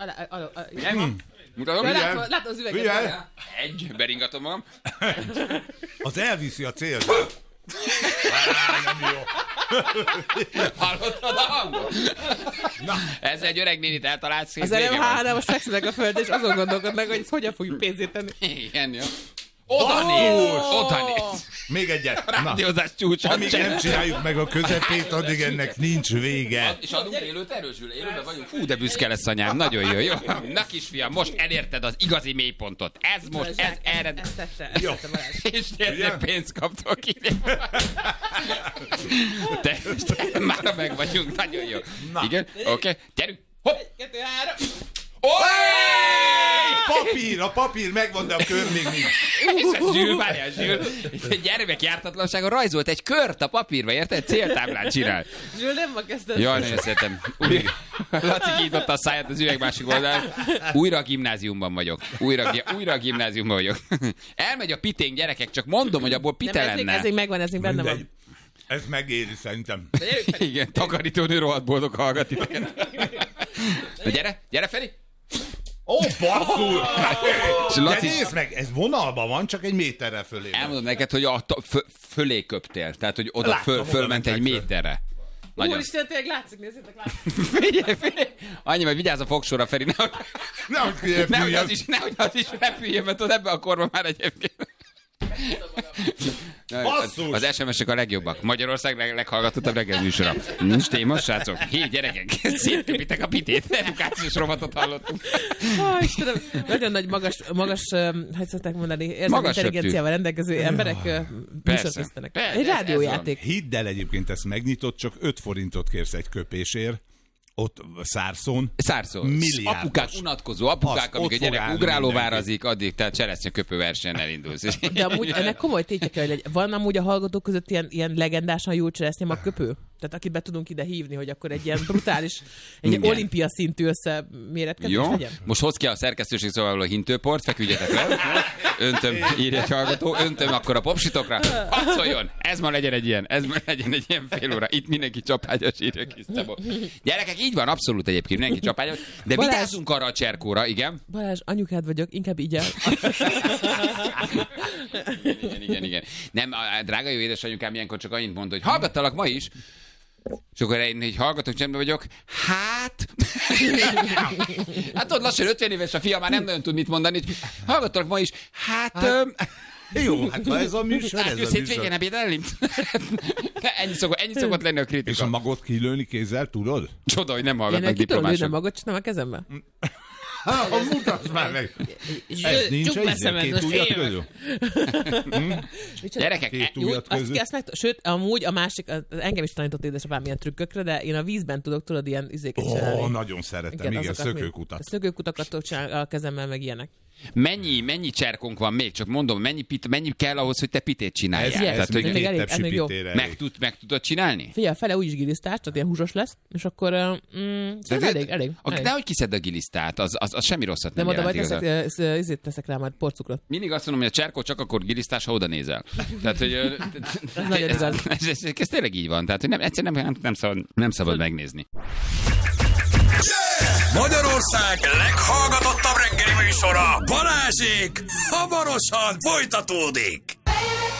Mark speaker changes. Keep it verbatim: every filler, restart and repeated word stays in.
Speaker 1: Mutatom?
Speaker 2: Látom az üveget.
Speaker 1: Egy, beringatom magam.
Speaker 3: Az elviszi a célt.
Speaker 1: Nem jó. Hallottad a hangot? Na. Ez egy öreg nénit eltalálsz.
Speaker 2: Az előbb hárán most fekszenek a földre, és azon gondolkodnak, hogy ezt hogyan fogjuk pénzét tenni.
Speaker 1: Igen, jó. Oda néz! Oda néz!
Speaker 3: Még egyet.
Speaker 1: Rádiózás csúcs.
Speaker 3: Amíg nem csináljuk meg a közepét, addig ennek nincs vége.
Speaker 1: És adunk élőt erősül, élőben vagyunk. Fú, de büszke lesz anyám, nagyon jó, jó. Na kisfiam, most elérted az igazi mélypontot. Ez most, ez erre...
Speaker 2: Ezt tette,
Speaker 3: Jó.
Speaker 2: ezt tette Balázs.
Speaker 1: És tényleg pénzt kaptok ki. Te, te, már meg vagyunk, nagyon jó. Igen, oké, okay. Gyerünk. Hopp!
Speaker 2: Kettő, három.
Speaker 3: Papír, a papír megvan, de a kör még nincs.
Speaker 1: És a Zsül, várjál, Zsül, gyermek jártatlansága rajzolt egy kört a papírba, érted? Céltáblát csinál.
Speaker 2: Zsül, nem ma kezdted.
Speaker 1: Jaj, nagyon szeretem. Laci kinyitotta a száját az üveg másik oldalán. Újra a gimnáziumban vagyok. Újra, újra a gimnáziumban vagyok. Elmegy a piténk, gyerekek, csak mondom, hogy abból pite
Speaker 2: nem,
Speaker 1: lenne.
Speaker 2: Ez még megvan, ez még benne van.
Speaker 3: Ez megéri szerintem.
Speaker 1: Igen, takarítónő rohadt boldog hallgat titeket. Na gyere, gyere Feri!
Speaker 3: Ó, basszul!
Speaker 1: Laci...
Speaker 3: De nézd meg, ez vonalban van, csak egy méterre fölé.
Speaker 1: Elmondom neked, hogy a f- fölé köptél, tehát hogy oda
Speaker 3: Látom,
Speaker 1: föl, fölment egy
Speaker 3: föl.
Speaker 1: méterre. Nagyon.
Speaker 2: Úristen, tényleg látszik, nézzétek, látszik.
Speaker 1: Figyelj, figyelj! Annyi, mert vigyázz a fogsorra, Feri, nehogy,
Speaker 3: Nehogy
Speaker 1: nehogy, az, is, nehogy az is repüljön, mert ott ebben a korban már egyébként.
Speaker 3: Basszus!
Speaker 1: Az es em es-ek a legjobbak. Magyarország leg- leghallgatottabb reggel műsora. Nincs téma, srácok? Hé, gyerekek, szétköpitek a pitét. Edukációs rovatot hallottunk.
Speaker 2: Oh, Istenem, nagyon nagy magas, magas hogy szokták mondani, érzelmi intelligenciával rendelkező emberek műsorkészítenek. Egy rádiójáték.
Speaker 3: Hidd el, egyébként ezt megnyitott, csak öt forintot kérsz egy köpésért. Ott Szárszón.
Speaker 1: Szárszó. Apukák, unatkozó apukák, amíg a gyerek ugrálóvárazik, addig, tehát cseresznye köpőversenyen elindulsz.
Speaker 2: De amúgy ennek komoly tétje kell, hogy van amúgy a hallgatók között ilyen, ilyen legendásan jó cseresznye mag köpő? Tehát akit be tudunk ide hívni, hogy akkor egy ilyen brutális, egy
Speaker 1: Igen.
Speaker 2: olimpia szintű összeméretkezés
Speaker 1: Jó,
Speaker 2: legyen?
Speaker 1: most hoz ki a szerkesztőség szóval a hintőport, feküdjetek le. Öntöm, írja egy hallgató, öntöm akkor a popsitokra. Hadd szóljon, ez ma legyen egy ilyen, ez ma legyen egy ilyen fél óra. Itt mindenki csapágyas, írja kis Szabó. Gyerekek, így van, abszolút egyébként, mindenki csapágyas. De
Speaker 2: Balázs.
Speaker 1: vigyázzunk arra a cserkóra, igen.
Speaker 2: Balázs, anyukád vagyok, inkább így el.
Speaker 1: Igen, igen, igen. Nem, a drága jó édesanyukám ilyenkor csak annyit mondta, hogy hallgattalak ma is. És akkor én így hallgatok, csendben vagyok. Hát... hát ott lassan ötven éves a fia, már nem nagyon tud mit mondani. Hallgattalak ma is. Hát... hát... Öm...
Speaker 3: Jó, hát ha ez a műsor,
Speaker 1: hát,
Speaker 3: ez a
Speaker 1: jössz
Speaker 3: műsor.
Speaker 1: hétvégén ebédelni? ennyi, szokott, ennyi szokott lenni a kritika.
Speaker 3: És a magot kilőni kézzel, tudod?
Speaker 1: Csoda, hogy nem
Speaker 2: Én
Speaker 1: hallgatnak
Speaker 2: neki tudom lőni a
Speaker 1: diplomások.
Speaker 2: magot, csak nem a kezembe.
Speaker 3: Ha, mutasd már meg! Ez nincs egy két ujjat közül?
Speaker 1: Gyerekek,
Speaker 3: Két
Speaker 1: e-
Speaker 3: ujjat
Speaker 2: Azt,
Speaker 3: közül?
Speaker 2: azt meg, sőt, amúgy a másik, az engem is tanított édesapám ilyen trükkökre, de én a vízben tudok, tudod, ilyen izéket
Speaker 3: Ó,
Speaker 2: csinálni.
Speaker 3: nagyon szeretem, igen,
Speaker 2: azokat még-
Speaker 3: szökőkutat.
Speaker 2: A szökőkutakat tudok csinálni a kezemmel, meg ilyenek.
Speaker 1: mennyi, mennyi cserkónk van még? Csak mondom, mennyi, pit, mennyi kell ahhoz, hogy te pitét csináljál?
Speaker 3: Ez,
Speaker 2: Yes.
Speaker 3: ez
Speaker 1: Tehát, hogy
Speaker 2: még
Speaker 3: még
Speaker 2: elég-
Speaker 3: két
Speaker 2: ez még jó.
Speaker 3: tepsipitére
Speaker 1: meg,
Speaker 3: elég.
Speaker 1: tud, meg tudod csinálni?
Speaker 2: Figyelj, fele úgyis gilisztás, tehát ilyen húsos lesz, és akkor uh, mm, szóval elég, elég.
Speaker 1: Ak-
Speaker 2: elég.
Speaker 1: Nehogy kiszedd a gilisztát, az, az, az semmi rosszat nem,
Speaker 2: Nem oda
Speaker 1: jelent
Speaker 2: majd
Speaker 1: igazán.
Speaker 2: teszek, uh, izét teszek rá majd porcukrot.
Speaker 1: Mindig azt mondom, hogy a cserkó csak akkor gilisztás, ha oda nézel. Tehát, hogy ö,
Speaker 2: Ez nagyon
Speaker 1: ez,
Speaker 2: igaz.
Speaker 1: ez, ez, ez tényleg így van. Tehát, hogy nem, egyszerűen nem, nem, nem, szabad, nem szabad megnézni.
Speaker 4: Magyarország leghallgatottabb reggeli műsora Balázsék hamarosan folytatódik.